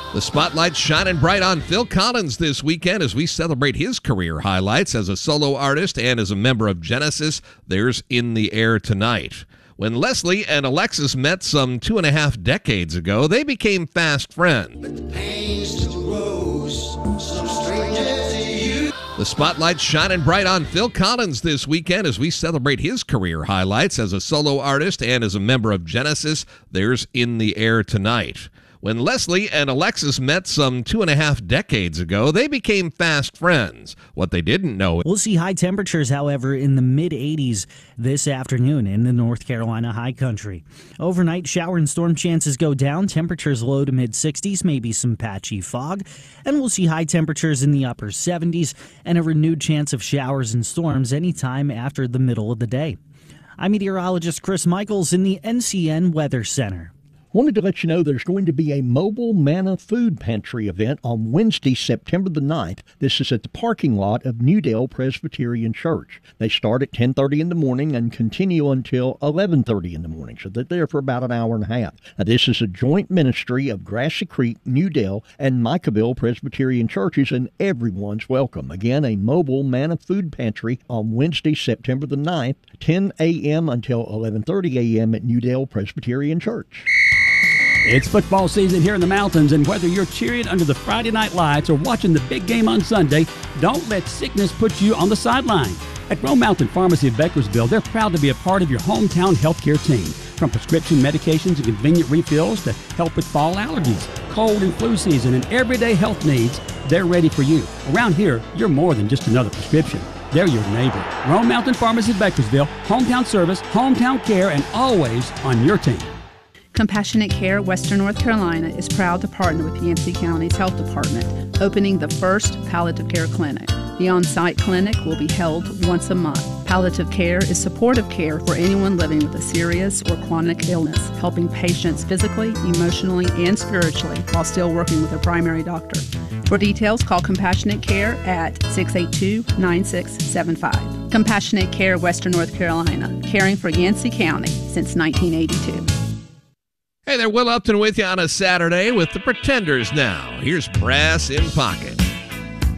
The spotlight's shining bright on Phil Collins this weekend as we celebrate his career highlights as a solo artist and as a member of Genesis. There's In the Air Tonight. When Leslie and Alexis met some 2.5 decades ago, they became fast friends. The spotlight's shining bright on Phil Collins this weekend as we celebrate his career highlights as a solo artist and as a member of Genesis. There's In the Air Tonight. When Leslie and Alexis met some 2.5 decades ago, they became fast friends. What they didn't know... We'll see high temperatures, however, in the mid-80s this afternoon in the North Carolina high country. Overnight, shower and storm chances go down. Temperatures low to mid-60s, maybe some patchy fog. And we'll see high temperatures in the upper 70s and a renewed chance of showers and storms anytime after the middle of the day. I'm meteorologist Chris Michaels in the NCN Weather Center. Wanted to let you know there's going to be a mobile manna food pantry event on Wednesday, September the 9th. This is at the parking lot of Newdale Presbyterian Church. They start at 10:30 in the morning and continue until 11:30 in the morning, so they're there for about an hour and a half. Now, this is a joint ministry of Grassy Creek, Newdale, and Micaville Presbyterian Churches, and everyone's welcome. Again, a mobile manna food pantry on Wednesday, September the 9th, 10 a.m. until 11:30 a.m. at Newdale Presbyterian Church. It's football season here in the mountains, and whether you're cheering under the Friday night lights or watching the big game on Sunday, don't let sickness put you on the sideline. At Rome Mountain Pharmacy of Bakersville, they're proud to be a part of your hometown healthcare team. From prescription medications and convenient refills to help with fall allergies, cold and flu season, and everyday health needs, they're ready for you. Around here, you're more than just another prescription. They're your neighbor. Rome Mountain Pharmacy of Bakersville, hometown service, hometown care, and always on your team. Compassionate Care Western North Carolina is proud to partner with Yancey County's Health Department, opening the first palliative care clinic. The on-site clinic will be held once a month. Palliative care is supportive care for anyone living with a serious or chronic illness, helping patients physically, emotionally, and spiritually while still working with their primary doctor. For details, call Compassionate Care at 682-9675. Compassionate Care Western North Carolina, caring for Yancey County since 1982. Hey there, Will Upton with you on a Saturday with the Pretenders now. Here's Brass in Pocket.